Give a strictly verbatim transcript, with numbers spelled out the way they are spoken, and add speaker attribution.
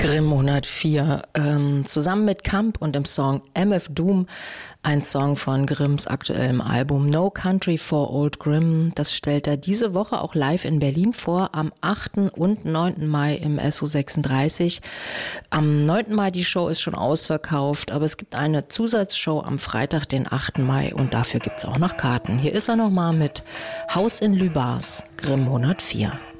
Speaker 1: Grimm hundertvier, ähm, zusammen mit Kamp und dem Song M F Doom, ein Song von Grimms aktuellem Album No Country for Old Grimm. Das stellt er diese Woche auch live in Berlin vor, am achten und neunten Mai im S O sechsunddreißig. Am neunten Mai, die Show ist schon ausverkauft, aber es gibt eine Zusatzshow am Freitag, den achten Mai, und dafür gibt's auch noch Karten. Hier ist er nochmal mit Haus in Lübars, Grimm hundertvier.